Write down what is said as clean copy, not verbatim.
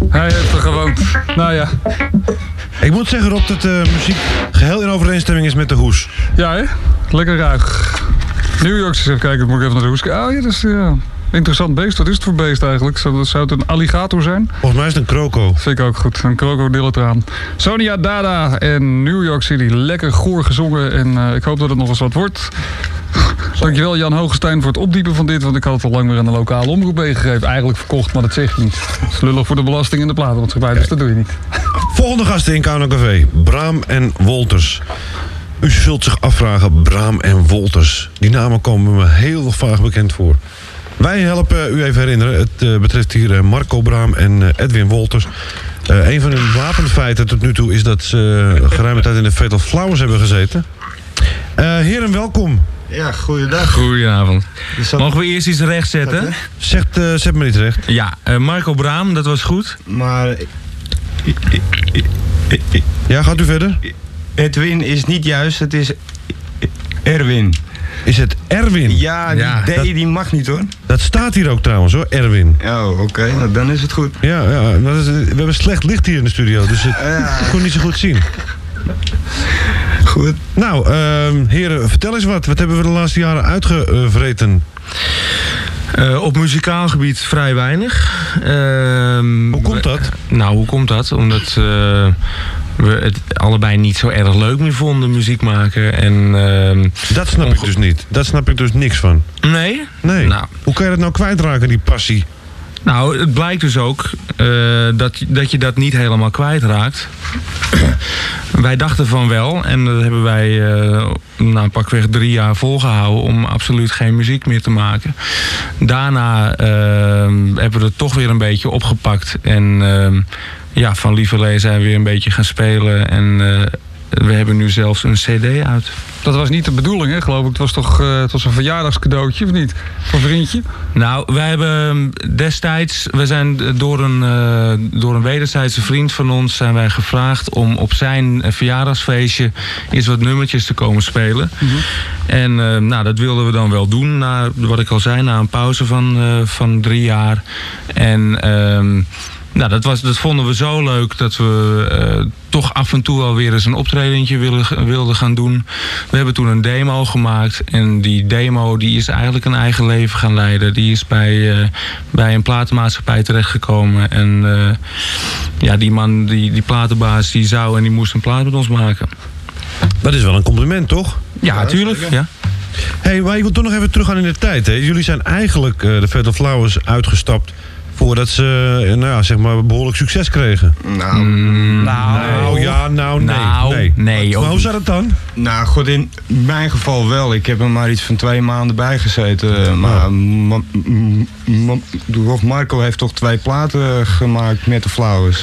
Hij heeft er gewoon... Nou ja. Ik moet zeggen, Rob, dat de muziek geheel in overeenstemming is met de hoes. Ja, hè? Lekker ruig. New York, even kijken, moet ik even naar de hoes kijken. Oh ja, dat is... Interessant beest. Wat is het voor beest eigenlijk? Zou het een alligator zijn? Volgens mij is het een kroco. Vind ik ook goed. Een krokodillentraan. Sonia Dada en New York City. Lekker goor gezongen. En ik hoop dat het nog eens wat wordt. Dankjewel Jan Hoogestein voor het opdiepen van dit. Want ik had het al lang weer aan de lokale omroep meegegeven. Eigenlijk verkocht, maar dat zeg je niet. Het is lullig voor de belasting en de platenmaatschappij. Dus dat doe je niet. Volgende gasten in Kauno Café. Braam en Wolters. U zult zich afvragen, Braam en Wolters. Die namen komen me heel vaag bekend voor. Wij helpen u even herinneren. Het betreft hier Marco Braam en Edwin Wolters. Een van hun wapenfeiten tot nu toe is dat ze geruime tijd in de Fatal Flowers hebben gezeten. Heren, welkom. Ja, goeiedag. Goedenavond. Mogen we eerst iets rechtzetten? Zet me niet recht. Ja, Marco Braam, dat was goed. Maar... Ja, gaat u verder? Edwin is niet juist, het is Erwin. Is het Erwin? Ja, die D die mag niet hoor. Dat staat hier ook trouwens hoor, Erwin. Oh, oké, nou, dan is het goed. Ja, we hebben slecht licht hier in de studio, dus ik kon niet zo goed zien. Goed. Nou, heren, vertel eens wat. Wat hebben we de laatste jaren uitgevreten? Op muzikaal gebied vrij weinig. Hoe komt dat? Hoe komt dat? Omdat we het allebei niet zo erg leuk meer vonden, muziek maken. En, dat snap ik dus niet. Daar snap ik dus niks van. Nee? Nee. Nou. Hoe kan je dat nou kwijtraken, die passie? Nou, het blijkt dus ook dat je dat niet helemaal kwijtraakt. Wij dachten van wel. En dat hebben wij pakweg 3 jaar volgehouden om absoluut geen muziek meer te maken. Daarna hebben we het toch weer een beetje opgepakt. En van lieverlee zijn we weer een beetje gaan spelen. En we hebben nu zelfs een cd uit. Dat was niet de bedoeling, hè, geloof ik. Het was toch het was een verjaardagscadeautje, of niet? Voor een vriendje? Nou, wij hebben destijds... We zijn door een wederzijdse vriend van ons zijn wij gevraagd om op zijn verjaardagsfeestje eens wat nummertjes te komen spelen. Mm-hmm. En dat wilden we dan wel doen, na wat ik al zei, na een pauze van 3 jaar. En... dat vonden we zo leuk dat we toch af en toe alweer eens een optredentje wilden gaan doen. We hebben toen een demo gemaakt. En die demo die is eigenlijk een eigen leven gaan leiden. Die is bij een platenmaatschappij terechtgekomen. En die man, die platenbaas, die zou en die moest een plaat met ons maken. Dat is wel een compliment, toch? Ja, natuurlijk. Ja. Hey, maar ik wil toch nog even teruggaan in de tijd. Hè. Jullie zijn eigenlijk de Fatal Flowers uitgestapt voordat ze behoorlijk succes kregen. Nee. Maar hoe zat het dan? Nou, goed, in mijn geval wel. Ik heb er maar iets van 2 maanden bij gezeten. Maar Marco heeft toch 2 platen gemaakt met de Flowers.